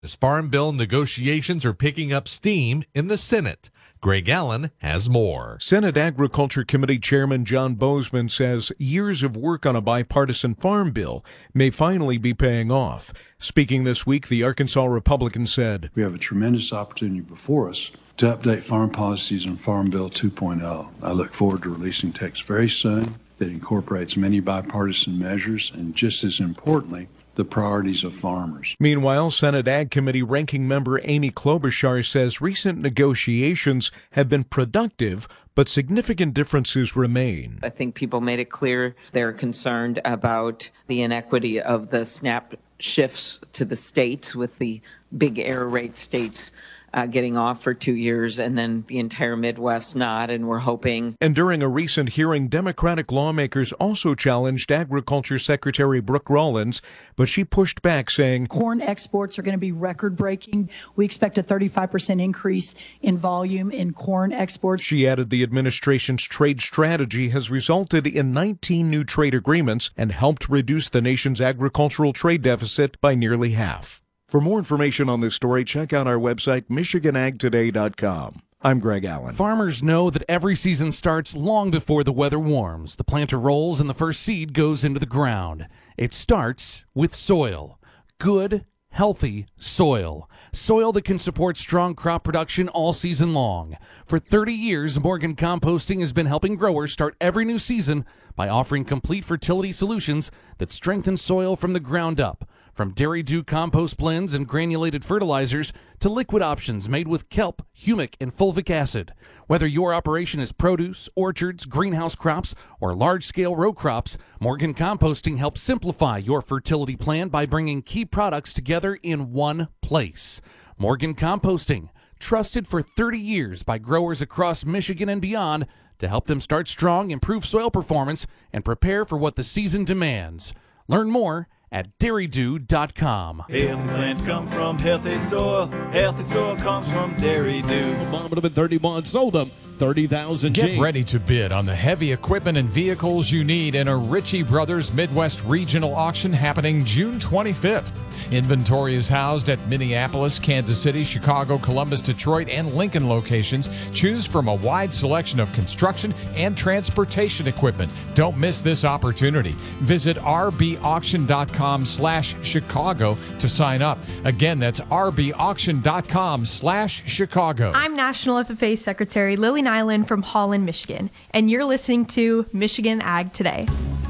As Farm Bill negotiations are picking up steam in the Senate. Greg Allen has more. Senate Agriculture Committee Chairman John Boozman says years of work on a bipartisan farm bill may finally be paying off. Speaking this week, the Arkansas Republican said, "We have a tremendous opportunity before us to update farm policies in Farm Bill 2.0. I look forward to releasing text very soon that incorporates many bipartisan measures and, just as importantly, the priorities of farmers." Meanwhile, Senate Ag Committee Ranking Member Amy Klobuchar says recent negotiations have been productive, but significant differences remain. I think people made it clear they're concerned about the inequity of the SNAP shifts to the states, with the big error rate states getting off for 2 years and then the entire Midwest not, and we're hoping. And during a recent hearing, Democratic lawmakers also challenged Agriculture Secretary Brooke Rollins, but she pushed back, saying corn exports are going to be record-breaking. We expect a 35% increase in volume in corn exports. She added the administration's trade strategy has resulted in 19 new trade agreements and helped reduce the nation's agricultural trade deficit by nearly half. For more information on this story, check out our website, MichiganAgToday.com. I'm Greg Allen. Farmers know that every season starts long before the weather warms. The planter rolls and the first seed goes into the ground. It starts with soil. Good, healthy soil. Soil that can support strong crop production all season long. For 30 years, Morgan Composting has been helping growers start every new season by offering complete fertility solutions that strengthen soil from the ground up. From Dairy Dew compost blends and granulated fertilizers to liquid options made with kelp, humic, and fulvic acid. Whether your operation is produce, orchards, greenhouse crops, or large-scale row crops, Morgan Composting helps simplify your fertility plan by bringing key products together in one place. Morgan Composting, trusted for 30 years by growers across Michigan and beyond to help them start strong, improve soil performance, and prepare for what the season demands. Learn more at dairydew.com. Healthy plants come from healthy soil. Healthy soil comes from Dairy Dew. Would have been 31, sold them 30,000. Get ready to bid on the heavy equipment and vehicles you need in a Ritchie Brothers Midwest Regional Auction happening June 25th. Inventory is housed at Minneapolis, Kansas City, Chicago, Columbus, Detroit, and Lincoln locations. Choose from a wide selection of construction and transportation equipment. Don't miss this opportunity. Visit rbauction.com/Chicago to sign up. Again, that's rbauction.com/Chicago. I'm National FFA Secretary Lily Nyland from Holland, Michigan, and you're listening to Michigan Ag Today.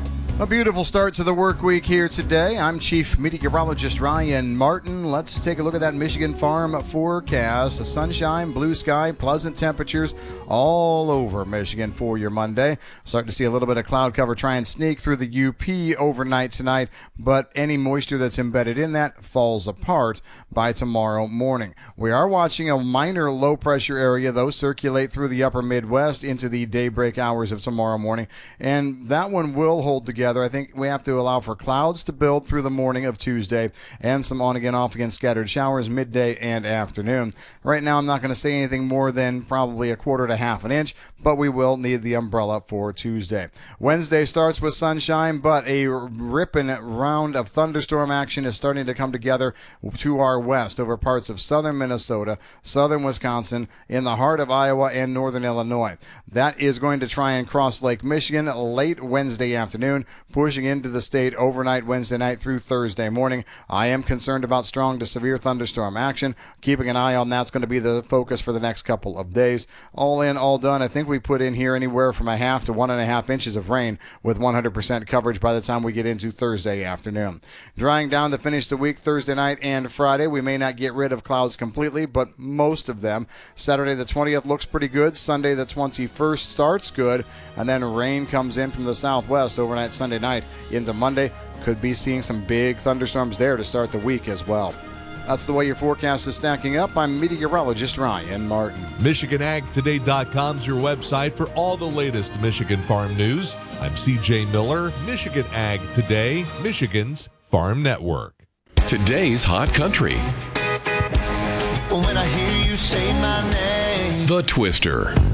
A beautiful start to the work week here today. I'm Chief Meteorologist Ryan Martin. Let's take a look at that Michigan farm forecast. Sunshine, blue sky, pleasant temperatures all over Michigan for your Monday. Starting to see a little bit of cloud cover try and sneak through the UP overnight tonight, but any moisture that's embedded in that falls apart by tomorrow morning. We are watching a minor low pressure area, though, circulate through the upper Midwest into the daybreak hours of tomorrow morning, and that one will hold together. I think we have to allow for clouds to build through the morning of Tuesday and some on-again, off-again scattered showers midday and afternoon. Right now, I'm not going to say anything more than probably a quarter to half an inch, but we will need the umbrella for Tuesday. Wednesday starts with sunshine, but a ripping round of thunderstorm action is starting to come together to our west over parts of southern Minnesota, southern Wisconsin, in the heart of Iowa and northern Illinois. That is going to try and cross Lake Michigan late Wednesday afternoon, pushing into the state overnight Wednesday night through Thursday morning. I am concerned about strong to severe thunderstorm action. Keeping an eye on that's going to be the focus for the next couple of days. All in, all done. I think we put in here anywhere from a half to 1.5 inches of rain with 100% coverage by the time we get into Thursday afternoon. Drying down to finish the week Thursday night and Friday. We may not get rid of clouds completely, but most of them. Saturday the 20th looks pretty good. Sunday the 21st starts good, and then rain comes in from the southwest overnight Sunday night into Monday. Could be seeing some big thunderstorms there to start the week as well. That's the way your forecast is stacking up. I'm meteorologist Ryan Martin. MichiganAgToday.com is your website for all the latest Michigan farm news. I'm CJ Miller, Michigan Ag Today, Michigan's Farm Network. Today's Hot Country. When I hear you say my name. The Twister.